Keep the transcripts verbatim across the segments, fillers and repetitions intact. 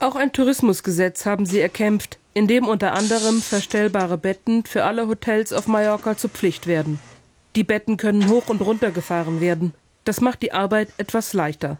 Auch ein Tourismusgesetz haben sie erkämpft, in dem unter anderem verstellbare Betten für alle Hotels auf Mallorca zur Pflicht werden. Die Betten können hoch und runter gefahren werden. Das macht die Arbeit etwas leichter.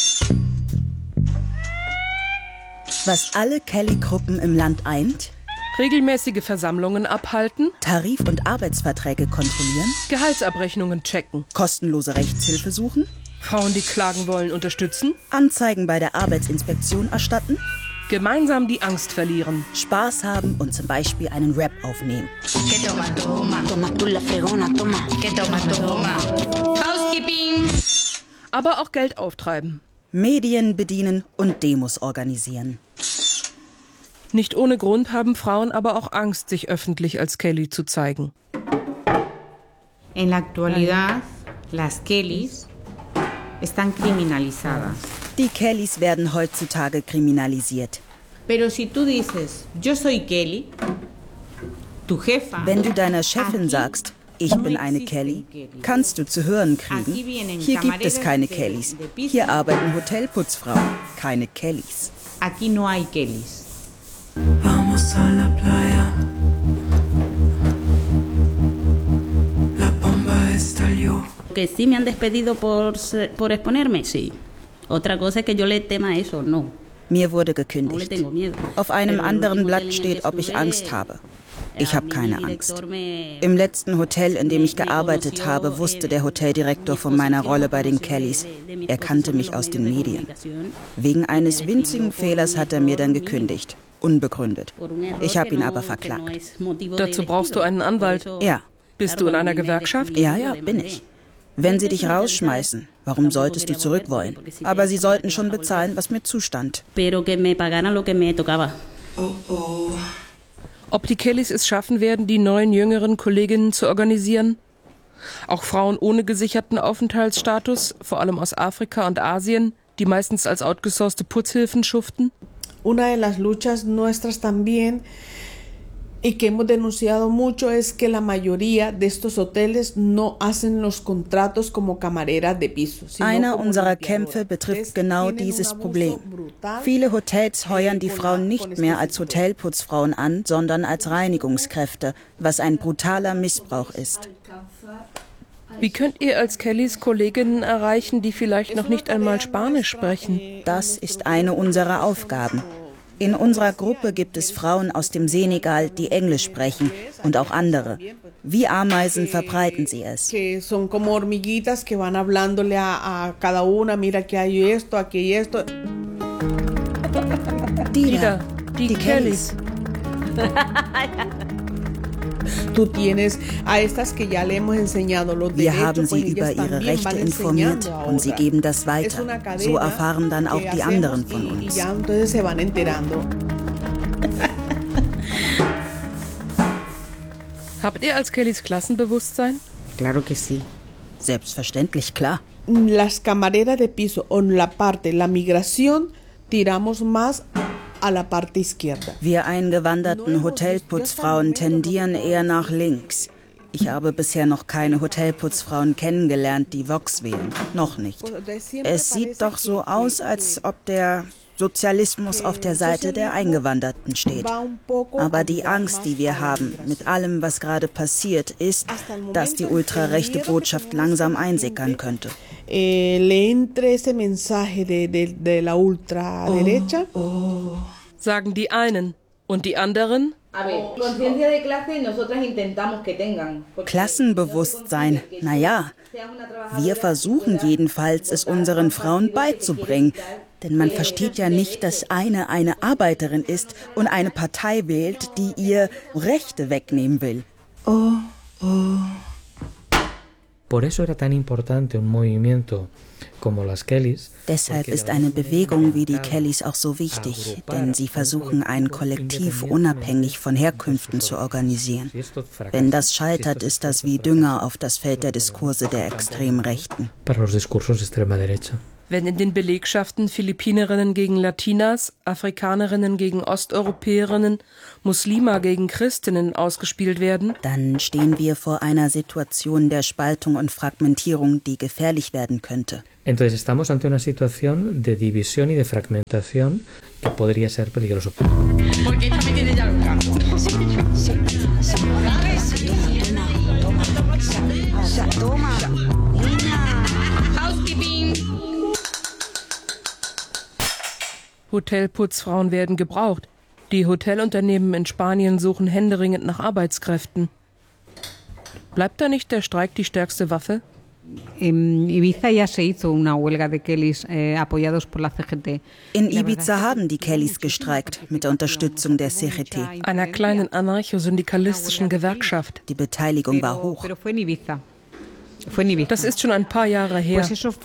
Was alle Kelly-Gruppen im Land eint? Regelmäßige Versammlungen abhalten, Tarif- und Arbeitsverträge kontrollieren, Gehaltsabrechnungen checken, kostenlose Rechtshilfe suchen, Frauen, die klagen wollen, unterstützen, Anzeigen bei der Arbeitsinspektion erstatten, gemeinsam die Angst verlieren, Spaß haben und zum Beispiel einen Rap aufnehmen. Housekeeping. Aber auch Geld auftreiben. Medien bedienen und Demos organisieren. Nicht ohne Grund haben Frauen aber auch Angst, sich öffentlich als Kelly zu zeigen. En la actualidad, las Kellys están criminalizadas. Die Kellys werden heutzutage kriminalisiert. Pero si tú dices, yo soy Kelly, tu jefa... Wenn du deiner Chefin sagst, ich bin eine Kelly, kannst du zu hören kriegen, hier gibt es keine Kellys. Hier arbeiten Hotelputzfrauen, keine Kellys. Aquí no hay Kellys. Vamos a la playa. La bomba estalló. Que sí me han despedido por, por exponerme, sí. Otra cosa es que yo le tema a eso, no. Mir wurde No le gekündigt. tengo miedo. Auf einem Pero el anderen último Blatt hotel en el steht, que ob ich estuve, Angst habe. Ich a habe mí keine mi Angst. director me- Im letzten Hotel, in dem ich me gearbeitet conoció, habe, wusste eh, der Hoteldirektor mi von meiner posición, Rolle bei den conoció Kellys. de- de mi Er kannte posición mich en los aus den medios de Medien. comunicación. Wegen eines Me winzigen despidió por Fehlers un hat er mir dann error mío, gekündigt. Unbegründet. por un error Ich habe que ihn no- aber que no verklagt. es motivo de Dazu brauchst du despido. einen Anwalt. Por eso, Ja. Bist du in einer Gewerkschaft? Ja, ja, bin ich. Wenn sie dich rausschmeißen, warum solltest du zurück wollen? Aber sie sollten schon bezahlen, was mir zustand. Pero que me pagaran lo que me tocaba. Oh oh. Ob die Kellys es schaffen werden, die neuen jüngeren Kolleginnen zu organisieren? Auch Frauen ohne gesicherten Aufenthaltsstatus, vor allem aus Afrika und Asien, die meistens als outgesourcete Putzhilfen schuften? Una de las luchas nuestras también y que hemos denunciado mucho es que la mayoría de estos hoteles no hacen los contratos como camareras de piso, sino Einer como unserer limpiadoras. Kämpfe betrifft Es- genau tienen un dieses abuso Problem. brutal. Viele Hotels heuern die con Frauen la- nicht con mehr este als tipo de- Hotelputzfrauen an, sondern als Reinigungskräfte, was ein brutaler Missbrauch ist. Wie könnt ihr als Kellys Kolleginnen erreichen, die vielleicht noch nicht einmal Spanisch sprechen? Das ist eine unserer Aufgaben. In unserer Gruppe gibt es Frauen aus dem Senegal, die Englisch sprechen und auch andere. Wie Ameisen verbreiten sie es. Que son como hormiguitas que van hablándole a, a cada una, mira que hay esto, aquí hay esto. Die Da, die, die Kellys. Tú tienes a estas que ya le hemos enseñado los Wir derechos, haben sie pues über ellas ihre también Rechte van informiert enseñando a und sie otras. geben das Es weiter. una cadena So erfahren dann auch que die hacemos anderen von y- y uns. ya entonces se van enterando. Habt ihr als Kellys Klassenbewusstsein? Claro que sí. Selbstverständlich, klar. Las camareras de piso o la parte, la migración, tiramos más a la parte izquierda. Wir eingewanderten Hotelputzfrauen tendieren eher nach links. Ich habe bisher noch keine Hotelputzfrauen kennengelernt, die Vox wählen. Noch nicht. Es sieht doch so aus, als ob der Sozialismus auf der Seite der Eingewanderten steht. Aber die Angst, die wir haben mit allem, was gerade passiert, ist, dass die ultrarechte Botschaft langsam einsickern könnte. Eh, le entre ese mensaje de, de, de la ultraderecha. Sagen die einen. Und die anderen? Klassenbewusstsein, naja, wir versuchen jedenfalls, es unseren Frauen beizubringen. Denn man versteht ja nicht, dass eine eine Arbeiterin ist und eine Partei wählt, die ihr Rechte wegnehmen will. Oh oh. Por eso era tan importante un movimiento como las Kellys. Deshalb ist eine Bewegung wie die Kellys auch so wichtig, denn sie versuchen, ein Kollektiv unabhängig von Herkünften zu organisieren. Wenn das scheitert, ist das wie Dünger auf das Feld der Diskurse der Extremrechten. Para los discursos de extrema derecha. Wenn in den Belegschaften Philippinerinnen gegen Latinas, Afrikanerinnen gegen Osteuropäerinnen, Muslima gegen Christinnen ausgespielt werden, dann stehen wir vor einer Situation der Spaltung und Fragmentierung, die gefährlich werden könnte. Entonces estamos ante una situación de división y de fragmentación que podría ser peligroso. Hotelputzfrauen werden gebraucht. Die Hotelunternehmen in Spanien suchen händeringend nach Arbeitskräften. Bleibt da nicht der Streik die stärkste Waffe? In Ibiza ya se hizo una huelga de Kellys eh, apoyados por la C G T. In Ibiza haben die Kellys gestreikt, mit der Unterstützung der C G T. Einer kleinen anarcho-syndikalistischen Gewerkschaft. Die Beteiligung war hoch. Pero fue en Ibiza. Das ist schon ein paar Jahre her.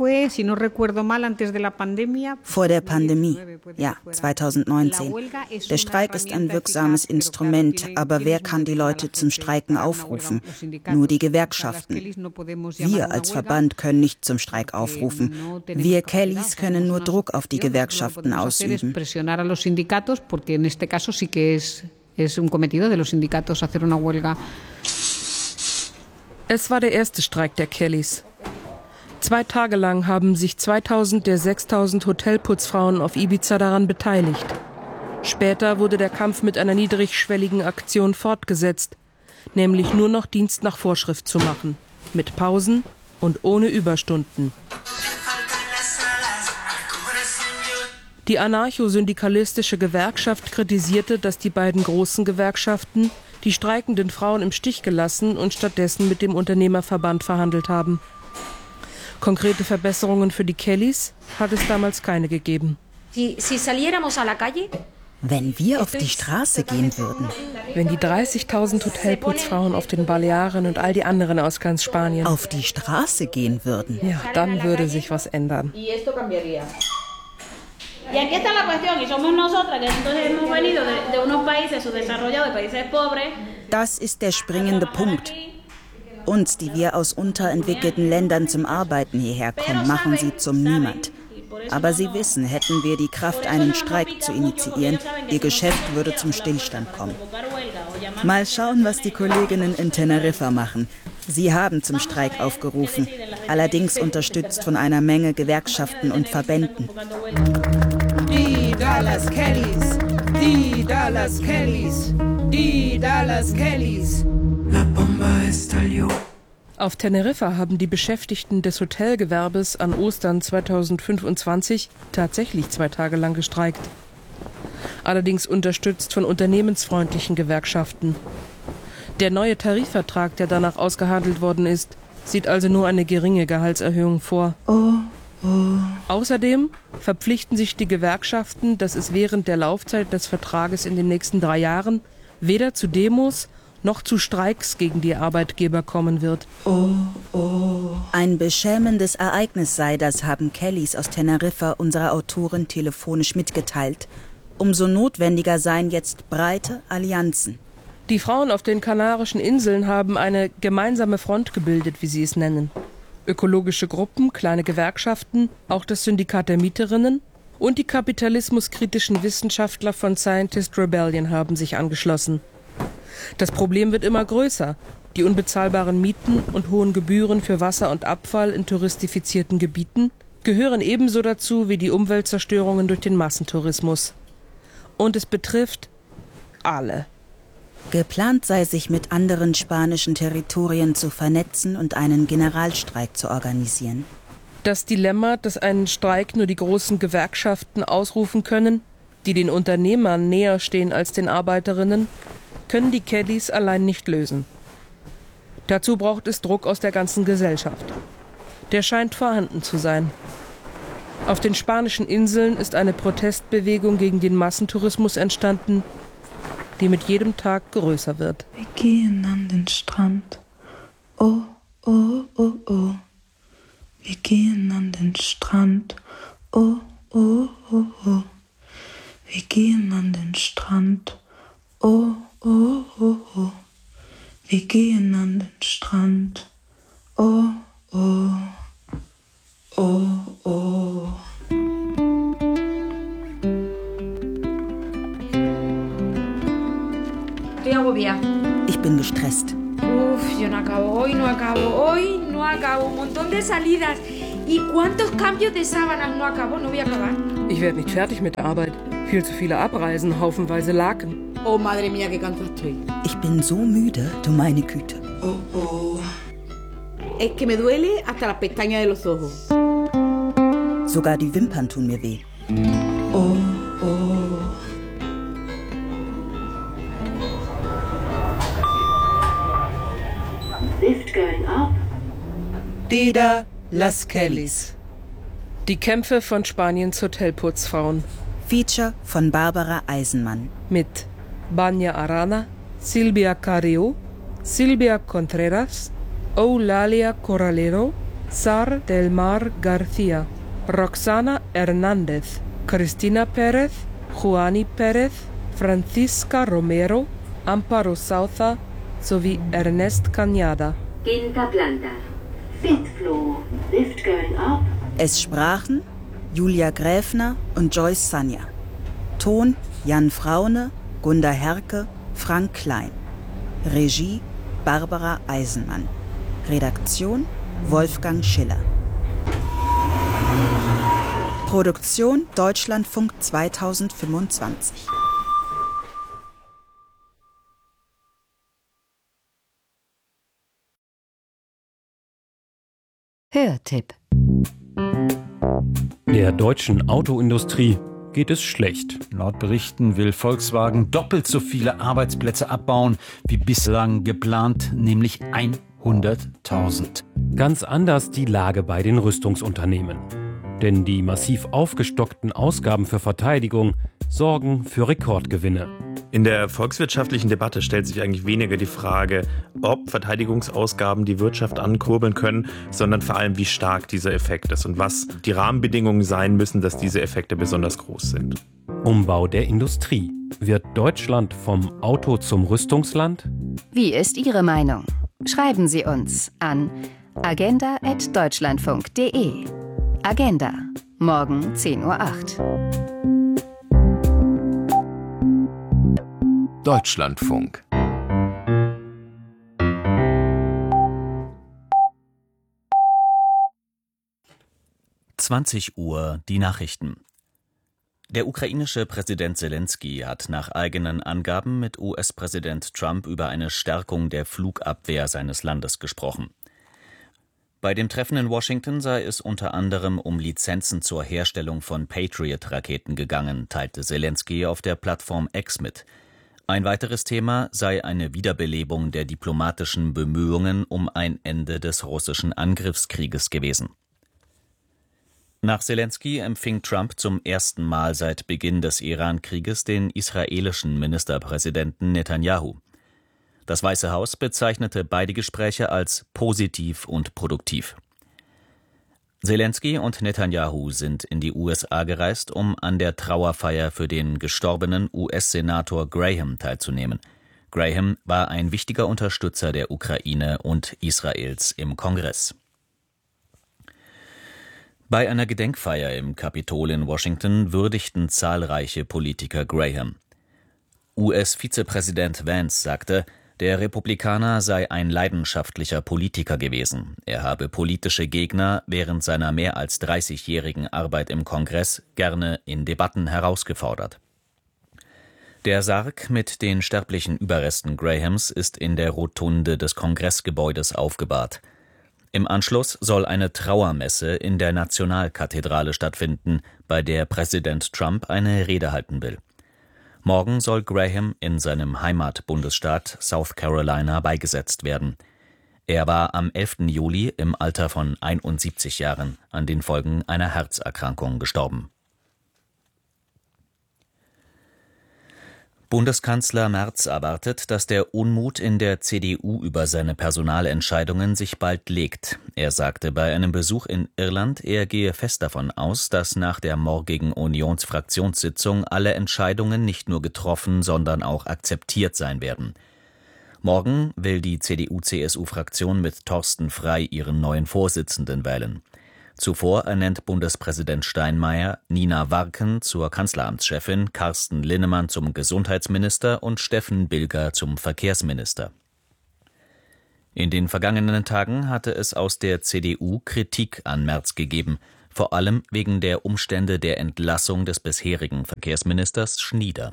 Vor der Pandemie, ja, zweitausendneunzehn. Der Streik ist ein wirksames Instrument, aber wer kann die Leute zum Streiken aufrufen? Nur die Gewerkschaften. Wir als Verband können nicht zum Streik aufrufen. Wir Kellys können nur Druck auf die Gewerkschaften ausüben. Es war der erste Streik der Kellys. Zwei Tage lang haben sich zweitausend der sechstausend Hotelputzfrauen auf Ibiza daran beteiligt. Später wurde der Kampf mit einer niedrigschwelligen Aktion fortgesetzt, nämlich nur noch Dienst nach Vorschrift zu machen, mit Pausen und ohne Überstunden. Die anarcho-syndikalistische Gewerkschaft kritisierte, dass die beiden großen Gewerkschaften die streikenden Frauen im Stich gelassen und stattdessen mit dem Unternehmerverband verhandelt haben. Konkrete Verbesserungen für die Kellys hat es damals keine gegeben. Wenn wir auf die Straße gehen würden. Wenn die dreißigtausend Hotelputzfrauen auf den Balearen und all die anderen aus ganz Spanien auf die Straße gehen würden. Ja, dann würde sich was ändern. Y aquí está la cuestión, y somos nosotras, que entonces hemos venido de, de unos países subdesarrollados, de países pobres. Das ist der springende Punkt. Uns, die wir aus unterentwickelten Ländern zum Arbeiten hierher kommen, machen sie zum Niemand. Aber sie wissen, hätten wir die Kraft, einen Streik zu initiieren, ihr Geschäft würde zum Stillstand kommen. Mal schauen, was die Kolleginnen in Teneriffa machen. Sie haben zum Streik aufgerufen, allerdings unterstützt von einer Menge Gewerkschaften und Verbänden. Die Dallas Kellys, die Dallas Kellys, die Dallas Kellys. La bomba estalló. Auf Teneriffa haben die Beschäftigten des Hotelgewerbes an Ostern zweitausendfünfundzwanzig tatsächlich zwei Tage lang gestreikt. Allerdings unterstützt von unternehmensfreundlichen Gewerkschaften. Der neue Tarifvertrag, der danach ausgehandelt worden ist, sieht also nur eine geringe Gehaltserhöhung vor. Oh, oh. Außerdem verpflichten sich die Gewerkschaften, dass es während der Laufzeit des Vertrages in den nächsten drei Jahren weder zu Demos noch zu Streiks gegen die Arbeitgeber kommen wird. Oh, oh. Ein beschämendes Ereignis sei das, haben Kellys aus Teneriffa unserer Autorin telefonisch mitgeteilt. Umso notwendiger seien jetzt breite Allianzen. Die Frauen auf den Kanarischen Inseln haben eine gemeinsame Front gebildet, wie sie es nennen. Ökologische Gruppen, kleine Gewerkschaften, auch das Syndikat der Mieterinnen und die kapitalismuskritischen Wissenschaftler von Scientist Rebellion haben sich angeschlossen. Das Problem wird immer größer. Die unbezahlbaren Mieten und hohen Gebühren für Wasser und Abfall in touristifizierten Gebieten gehören ebenso dazu wie die Umweltzerstörungen durch den Massentourismus. Und es betrifft alle. Geplant sei, sich mit anderen spanischen Territorien zu vernetzen und einen Generalstreik zu organisieren. Das Dilemma, dass einen Streik nur die großen Gewerkschaften ausrufen können, die den Unternehmern näher stehen als den Arbeiterinnen, können die Kellys allein nicht lösen. Dazu braucht es Druck aus der ganzen Gesellschaft. Der scheint vorhanden zu sein. Auf den spanischen Inseln ist eine Protestbewegung gegen den Massentourismus entstanden, die mit jedem Tag größer wird. Wir gehen an den Strand. Oh, oh, oh, oh. Wir gehen an den Strand. Oh, oh, oh, oh. Wir gehen an den Strand. Oh, oh, oh, oh. Wir gehen an den Strand. Oh, oh, oh, oh. Ich bin gestresst. Uf, yo no acabo hoy, no acabo hoy, no acabo. Un montón de salidas. ¿Y cuántos cambios de sábanas no acabo? No voy a acabar. Ich werde nicht fertig mit der Arbeit. Viel zu viele Abreisen, haufenweise Laken. Oh, madre mía, qué cansada estoy. Ich bin so müde, du meine Güte. Oh, oh. Es que me duele hasta las pestañas de los ojos. Sogar die Wimpern tun mir weh. Oh, oh. Lift going up. Dida Las Kellys. Die Kämpfe von Spaniens Hotelputzfrauen. Feature von Barbara Eisenmann. Mit Banya Arana, Silvia Carrió, Silvia Contreras, Eulalia Corralero, Sar del Mar García, Roxana Hernández, Cristina Pérez, Juani Pérez, Francisca Romero, Amparo Sauza sowie Ernest Cañada. Quinta planta. Fifth floor. Lift going up. Es sprachen Julia Gräfner und Joyce Sanja. Ton Jan Fraune, Gunda Herke, Frank Klein. Regie Barbara Eisenmann. Redaktion Wolfgang Schiller. Produktion Deutschlandfunk zweitausendfünfundzwanzig. Hörtipp. Der deutschen Autoindustrie geht es schlecht. Laut Berichten will Volkswagen doppelt so viele Arbeitsplätze abbauen wie bislang geplant, nämlich hunderttausend. Ganz anders die Lage bei den Rüstungsunternehmen. Denn die massiv aufgestockten Ausgaben für Verteidigung sorgen für Rekordgewinne. In der volkswirtschaftlichen Debatte stellt sich eigentlich weniger die Frage, ob Verteidigungsausgaben die Wirtschaft ankurbeln können, sondern vor allem, wie stark dieser Effekt ist und was die Rahmenbedingungen sein müssen, dass diese Effekte besonders groß sind. Umbau der Industrie. Wird Deutschland vom Auto zum Rüstungsland? Wie ist Ihre Meinung? Schreiben Sie uns an agenda at deutschlandfunk punkt de. Agenda. Morgen zehn Uhr acht. Deutschlandfunk. zwanzig Uhr die Nachrichten. Der ukrainische Präsident Selenskyj hat nach eigenen Angaben mit U S-Präsident Trump über eine Stärkung der Flugabwehr seines Landes gesprochen. Bei dem Treffen in Washington sei es unter anderem um Lizenzen zur Herstellung von Patriot-Raketen gegangen, teilte Selenskyj auf der Plattform X mit. Ein weiteres Thema sei eine Wiederbelebung der diplomatischen Bemühungen um ein Ende des russischen Angriffskrieges gewesen. Nach Selenskyj empfing Trump zum ersten Mal seit Beginn des Iran-Krieges den israelischen Ministerpräsidenten Netanyahu. Das Weiße Haus bezeichnete beide Gespräche als positiv und produktiv. Selenskyj und Netanyahu sind in die U S A gereist, um an der Trauerfeier für den gestorbenen U S-Senator Graham teilzunehmen. Graham war ein wichtiger Unterstützer der Ukraine und Israels im Kongress. Bei einer Gedenkfeier im Kapitol in Washington würdigten zahlreiche Politiker Graham. U S-Vizepräsident Vance sagte, der Republikaner sei ein leidenschaftlicher Politiker gewesen. Er habe politische Gegner während seiner mehr als dreißigjährigen Arbeit im Kongress gerne in Debatten herausgefordert. Der Sarg mit den sterblichen Überresten Grahams ist in der Rotunde des Kongressgebäudes aufgebahrt. Im Anschluss soll eine Trauermesse in der Nationalkathedrale stattfinden, bei der Präsident Trump eine Rede halten will. Morgen soll Graham in seinem Heimatbundesstaat South Carolina beigesetzt werden. Er war am elften Juli im Alter von einundsiebzig Jahren an den Folgen einer Herzerkrankung gestorben. Bundeskanzler Merz erwartet, dass der Unmut in der C D U über seine Personalentscheidungen sich bald legt. Er sagte bei einem Besuch in Irland, er gehe fest davon aus, dass nach der morgigen Unionsfraktionssitzung alle Entscheidungen nicht nur getroffen, sondern auch akzeptiert sein werden. Morgen will die C D U-C S U-Fraktion mit Thorsten Frey ihren neuen Vorsitzenden wählen. Zuvor ernennt Bundespräsident Steinmeier Nina Warken zur Kanzleramtschefin, Carsten Linnemann zum Gesundheitsminister und Steffen Bilger zum Verkehrsminister. In den vergangenen Tagen hatte es aus der C D U Kritik an Merz gegeben, vor allem wegen der Umstände der Entlassung des bisherigen Verkehrsministers Schnieder.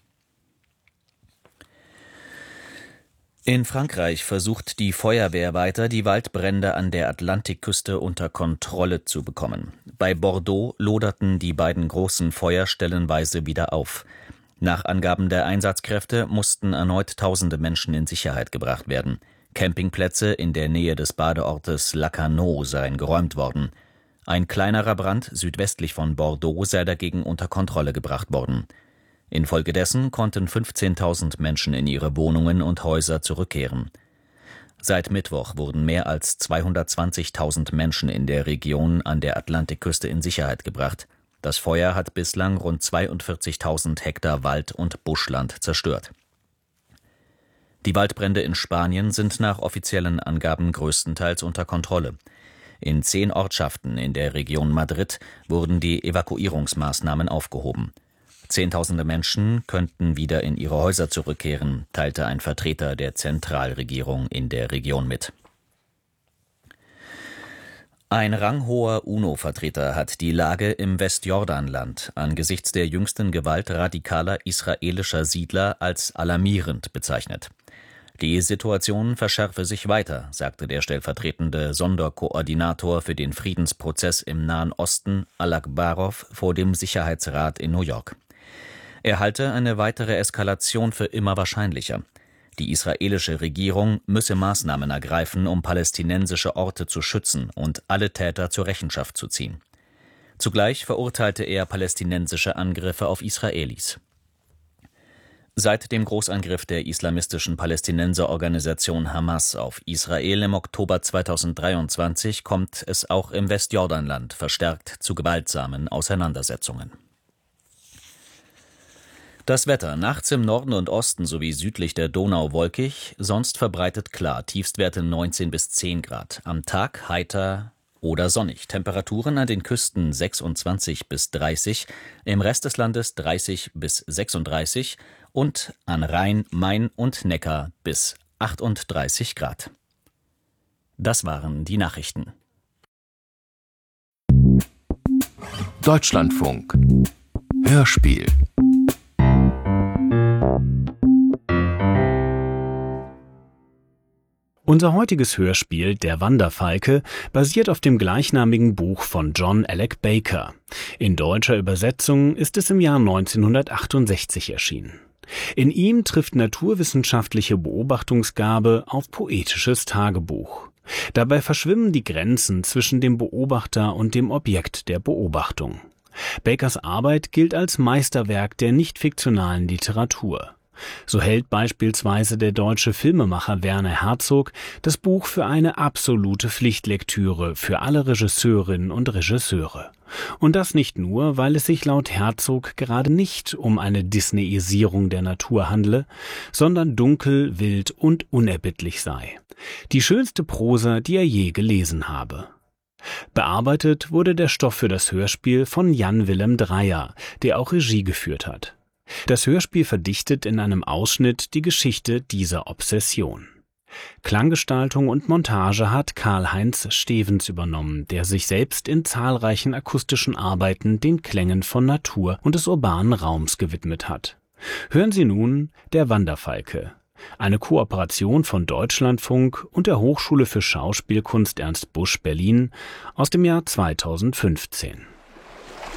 In Frankreich versucht die Feuerwehr weiter, die Waldbrände an der Atlantikküste unter Kontrolle zu bekommen. Bei Bordeaux loderten die beiden großen Feuer stellenweise wieder auf. Nach Angaben der Einsatzkräfte mussten erneut tausende Menschen in Sicherheit gebracht werden. Campingplätze in der Nähe des Badeortes Lacanau seien geräumt worden. Ein kleinerer Brand südwestlich von Bordeaux sei dagegen unter Kontrolle gebracht worden. Infolgedessen konnten fünfzehntausend Menschen in ihre Wohnungen und Häuser zurückkehren. Seit Mittwoch wurden mehr als zweihundertzwanzigtausend Menschen in der Region an der Atlantikküste in Sicherheit gebracht. Das Feuer hat bislang rund zweiundvierzigtausend Hektar Wald und Buschland zerstört. Die Waldbrände in Spanien sind nach offiziellen Angaben größtenteils unter Kontrolle. In zehn Ortschaften in der Region Madrid wurden die Evakuierungsmaßnahmen aufgehoben. Zehntausende Menschen könnten wieder in ihre Häuser zurückkehren, teilte ein Vertreter der Zentralregierung in der Region mit. Ein ranghoher UNO-Vertreter hat die Lage im Westjordanland angesichts der jüngsten Gewalt radikaler israelischer Siedler als alarmierend bezeichnet. Die Situation verschärfe sich weiter, sagte der stellvertretende Sonderkoordinator für den Friedensprozess im Nahen Osten, Alak Barov, vor dem Sicherheitsrat in New York. Er halte eine weitere Eskalation für immer wahrscheinlicher. Die israelische Regierung müsse Maßnahmen ergreifen, um palästinensische Orte zu schützen und alle Täter zur Rechenschaft zu ziehen. Zugleich verurteilte er palästinensische Angriffe auf Israelis. Seit dem Großangriff der islamistischen Palästinenserorganisation Hamas auf Israel im Oktober zweitausenddreiundzwanzig kommt es auch im Westjordanland verstärkt zu gewaltsamen Auseinandersetzungen. Das Wetter: nachts im Norden und Osten sowie südlich der Donau wolkig, sonst verbreitet klar, Tiefstwerte neunzehn bis zehn Grad. Am Tag heiter oder sonnig. Temperaturen an den Küsten sechsundzwanzig bis dreißig, im Rest des Landes dreißig bis sechsunddreißig und an Rhein, Main und Neckar bis achtunddreißig Grad. Das waren die Nachrichten. Deutschlandfunk Hörspiel. Unser heutiges Hörspiel »Der Wanderfalke« basiert auf dem gleichnamigen Buch von John Alec Baker. In deutscher Übersetzung ist es im Jahr neunzehnhundertachtundsechzig erschienen. In ihm trifft naturwissenschaftliche Beobachtungsgabe auf poetisches Tagebuch. Dabei verschwimmen die Grenzen zwischen dem Beobachter und dem Objekt der Beobachtung. Bakers Arbeit gilt als Meisterwerk der nicht-fiktionalen Literatur. So hält beispielsweise der deutsche Filmemacher Werner Herzog das Buch für eine absolute Pflichtlektüre für alle Regisseurinnen und Regisseure. Und das nicht nur, weil es sich laut Herzog gerade nicht um eine Disneyisierung der Natur handle, sondern dunkel, wild und unerbittlich sei. Die schönste Prosa, die er je gelesen habe. Bearbeitet wurde der Stoff für das Hörspiel von Jan Willem Dreyer, der auch Regie geführt hat. Das Hörspiel verdichtet in einem Ausschnitt die Geschichte dieser Obsession. Klanggestaltung und Montage hat Karl-Heinz Stevens übernommen, der sich selbst in zahlreichen akustischen Arbeiten den Klängen von Natur und des urbanen Raums gewidmet hat. Hören Sie nun »Der Wanderfalke«, eine Kooperation von Deutschlandfunk und der Hochschule für Schauspielkunst Ernst Busch Berlin aus dem Jahr zweitausendfünfzehn.